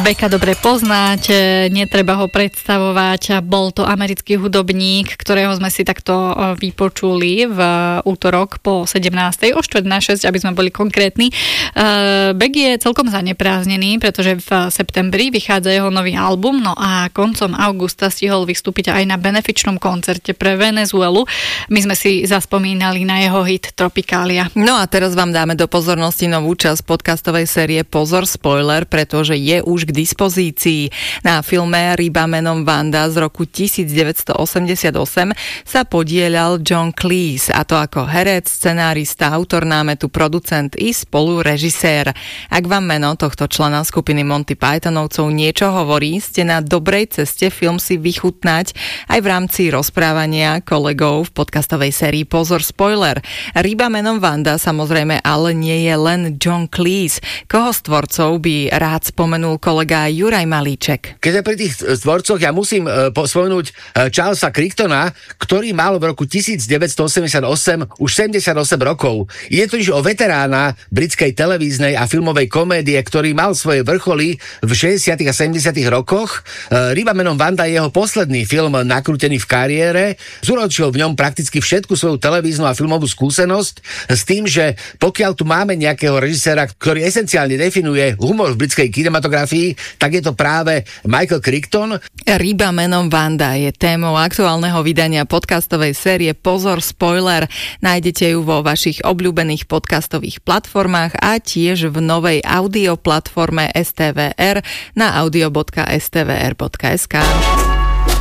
Beka dobre poznáte, netreba ho predstavovať. Bol to americký hudobník, ktorého sme si takto vypočuli v útorok po 17. o 5:45, aby sme boli konkrétni. Bek je celkom zanepráznený, pretože v septembri vychádza jeho nový album, no a koncom augusta stihol vystúpiť aj na benefičnom koncerte pre Venezuelu. My sme si zaspomínali na jeho hit Tropikália. No a teraz vám dáme do pozornosti novú časť podcastovej série Pozor, spoiler, pretože je už k dispozícii. Na filme Ryba menom Vanda z roku 1988 sa podieľal John Cleese, a to ako herec, scenárista, autor námetu, producent i spolurežisér. Ak vám meno tohto člena skupiny Monty Pythonovcov niečo hovorí, ste na dobrej ceste film si vychutnať aj v rámci rozprávania kolegov v podcastovej sérii Pozor, spoiler. Ryba menom Vanda samozrejme ale nie je len John Cleese. Koho z tvorcov by rád spomenul kolega Juraj Malíček? Keď pri tých tvorcoch ja musím spomenúť Charlesa Crichtona, ktorý mal v roku 1988 už 78 rokov. Ide totiž o veterána britskej televíznej a filmovej komédie, ktorý mal svoje vrcholy v 60. a 70. rokoch. Ryba menom Vanda je jeho posledný film nakrútený v kariére. Zúročil v ňom prakticky všetku svoju televíznu a filmovú skúsenosť s tým, že pokiaľ tu máme nejakého režiséra, ktorý esenciálne definuje humor v britskej kinematografii, tak je to práve Michael Crichton. Ryba menom Vanda je témou aktuálneho vydania podcastovej série Pozor, spoiler. Nájdete ju vo vašich obľúbených podcastových platformách a tiež v novej audioplatforme STVR na audio.stvr.sk.